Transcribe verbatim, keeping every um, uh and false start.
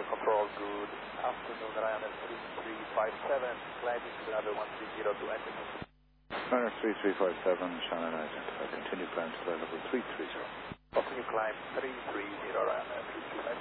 control, good afternoon, Ryanair three three five seven, climbing to level one three zero to altitude. Ryanair three three five seven, Shannon identified, continue climb to level three three zero. Continue climb three three zero, Ryanair three three five seven.